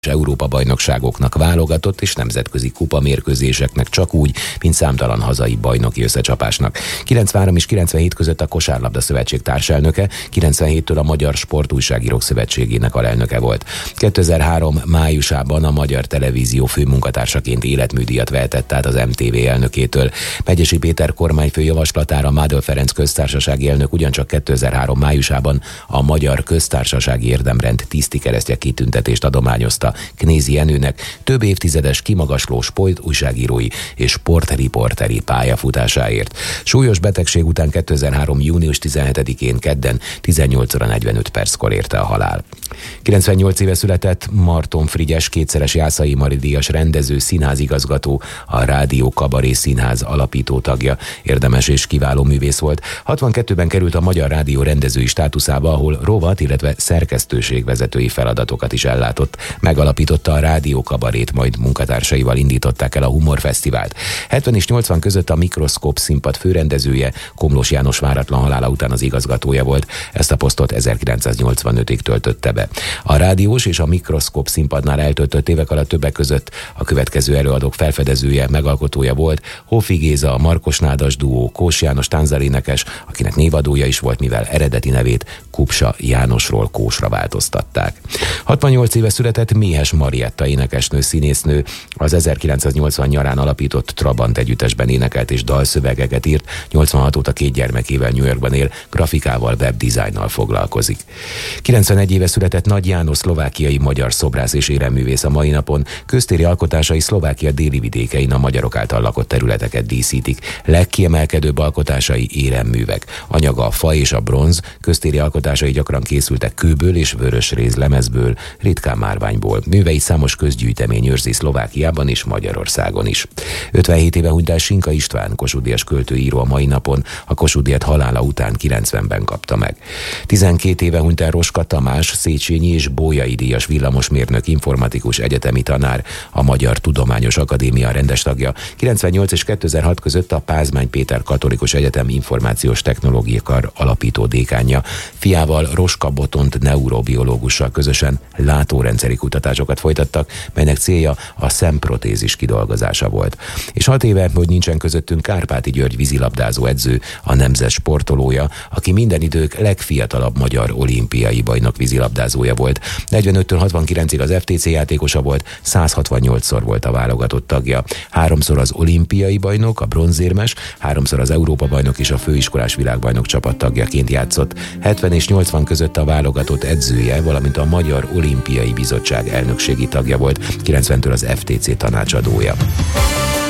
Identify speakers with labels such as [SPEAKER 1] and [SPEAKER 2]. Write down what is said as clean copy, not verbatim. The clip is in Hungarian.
[SPEAKER 1] Európa-bajnokságoknak, válogatott és nemzetközi kupamérkőzéseknek csak úgy, mint számtalan hazai bajnoki összecsapásnak. 93 és 97 között a Kosárlabda Szövetség társelnöke, 97-től a Magyar Sportújságírók Szövetségének alelnöke volt. 2003 májusában a Magyar Televízió főmunkatársaként életműdíjat vehetett át az MTV elnökétől. Megyesi Péter kormányfő javaslatára Mádl Ferenc köztársasági elnök ugyancsak 2003 májusában a Magyar Köztársasági Érdemrend tisztikeresztje kitüntetést adományozta Knézi Jenőnek több évtizedes kimagasló sportújságírói és sportriporteri pályafutásáért. Súlyos betegség után 2003. június 17-én kedden 18:45 érte a halál. 98 éve született Marton Frigyes, kétszeres Jászai Mari díjas rendező, színházigazgató, a Rádió Kabaré Színház alapító tagja, érdemes és kiváló művész volt. 62-ben került a Magyar Rádió rendezői státuszába, ahol rovat, illetve szerkesztőségvezetői feladatokat is ellátott. Megalapította a Rádió Kabarét, majd munkatársaival indították el a Humorfesztivált. 70 és 80 között a Mikroszkóp színpad főrendezője, Komlós János váratlan halála után az igazgatója volt. Ezt a posztot 1985-ig töltötte be. A rádiós és a Mikroszkóp színpadnál eltöltött évek alatt többek között a következő előadók felfedezője, megalkotója volt: Hofi Géza, a Markos Nádas duó, Kós János tánzalénekes, akinek névadója is volt, mivel eredeti nevét Kupsa Jánosról Kósra változtatták. 68 éve született Méhes Marietta énekesnő, színésznő, az 1980 nyarán alapított Trabant együttesben énekelt és dalszövegeket írt, 86 óta 2 gyermekével New Yorkban él, grafikával, webdesignnal foglalkozik. 91 éve született Nagy János, szlovákiai magyar szobrász és éremművész. A mai napon köztéri alkotásai Szlovákia déli vidékein a magyarok által lakott területeket díszítik. Legkiemelkedőbb alkotásai éremművek. Anyaga a fa és a bronz, köztéri alkotásai gyakran készültek kőből és vörösréz lemezből, ritkán márványból. Művei számos közgyűjtemény őrzi Szlovákiában és Magyarországon is. 57 éve hunyt el Sinka István, Kossuth Díjas költőíró. A mai napon a Kossuth díjat halála után 90-ben kapta meg. 12 éve hunyt el Roska Tamás, Széchenyi és Bolyai díjas villamosmérnök, informatikus, egyetemi tanár, a Magyar Tudományos Akadémia rendes tagja. 98 és 2006 között a Pázmány Péter Katolikus Egyetem információs technológiai kar alapító dékánja. Fiával, Roska Botont neurobiológussal közösen látórendszeri kutatásokat folytattak, melynek célja a szemprotézis kidolgozása volt. És 6 éve, hogy nincsen közöttünk, Kárpáti György vízilabdázó edző, a nemzet sportolója, aki minden idők legfiatalabb magyar olimpiai bajnok vízilabdázója volt. 45-től 69-ig az FTC játékosa volt, 168-szor volt a válogatott tagja. 3-szor az olimpiai bajnok, a bronzérmes, 3-szor az Európa bajnok és a főiskolás világbajnok csapattagjaként játszott. 70 és 80 között a válogatott edzője, valamint a Magyar Olimpiai Bizottság elnökségi tagja volt, 90-től az FTC tanácsadója.